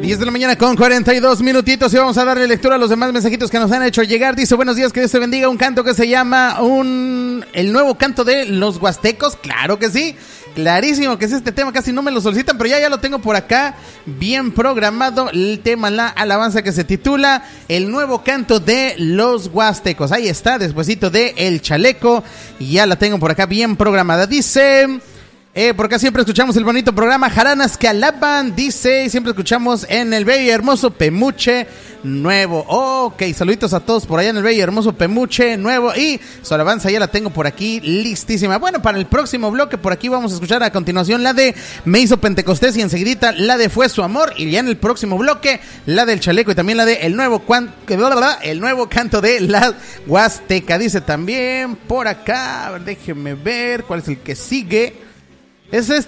10 de la mañana con 42 minutitos y vamos a darle lectura a los demás mensajitos que nos han hecho llegar. Dice, buenos días, que Dios te bendiga. Un canto que se llama el nuevo canto de los huastecos. Claro que sí, clarísimo que es este tema. Casi no me lo solicitan, pero ya lo tengo por acá bien programado. El tema, la alabanza, que se titula El nuevo canto de los huastecos. Ahí está, despuesito de El Chaleco. Y ya la tengo por acá bien programada. Dice... por acá siempre escuchamos el bonito programa Jaranas que alaban, dice, y siempre escuchamos en el bello y hermoso Pemuche Nuevo. Ok, saluditos a todos por allá en el bello y hermoso Pemuche Nuevo, y su alabanza ya la tengo por aquí listísima. Bueno, para el próximo bloque por aquí vamos a escuchar a continuación la de Me hizo Pentecostés, y enseguidita la de Fue su amor, y ya en el próximo bloque la del Chaleco, y también la de el nuevo canto de la Huasteca. Dice también por acá, a ver, déjenme ver cuál es el que sigue. Es